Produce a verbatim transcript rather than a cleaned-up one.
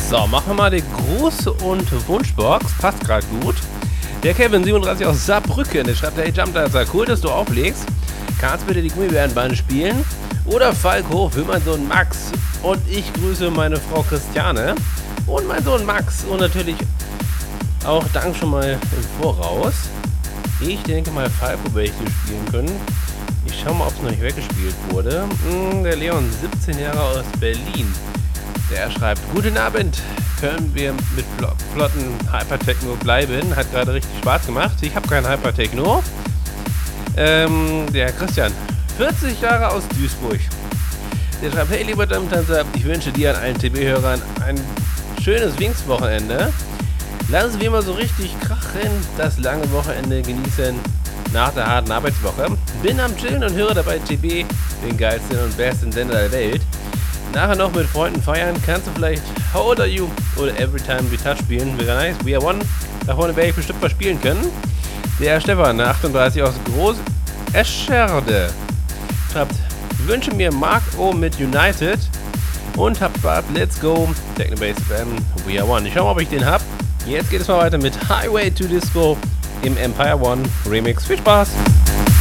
So, machen wir mal die Gruß- und Wunschbox. Passt gerade gut. Der Kevin siebenunddreißig aus Saarbrücken, der schreibt, hey Jump, sei cool, dass du auflegst. Kannst bitte die Gummibärenbahn spielen? Oder Falco für meinen Sohn Max. Und ich grüße meine Frau Christiane und meinen Sohn Max. Und natürlich auch Dank schon mal im Voraus. Ich denke mal, Falco werde ich dir spielen können. Ich schau mal, ob es noch nicht weggespielt wurde. Hm, der Leon, siebzehn Jahre aus Berlin. Der schreibt, guten Abend, können wir mit flotten Hypertechno bleiben? Hat gerade richtig Spaß gemacht. Ich habe keinen Hypertechno. Ähm, der Christian, vierzig Jahre aus Duisburg. Der schreibt, hey lieber Dammtanzer, ich wünsche dir an allen T B-Hörern ein schönes Pfingstwochenende. Lassen wir mal so richtig krachen, das lange Wochenende genießen nach der harten Arbeitswoche. Bin am Chillen und höre dabei T B, den geilsten und besten Sender der Welt. Nachher noch mit Freunden feiern, kannst du vielleicht How Old Are You oder Every Time We Touch spielen. Wäre nice, We Are One. Da vorne werde ich bestimmt was spielen können. Der Stefan, achtunddreißig aus Groß Escherde, schreibt, ich wünsche mir Mark O mit United und hab Bad Let's Go, Technobase F M, We Are One. Ich schau mal, ob ich den hab. Jetzt geht es mal weiter mit Highway to Disco im Empire One Remix. Viel Spaß!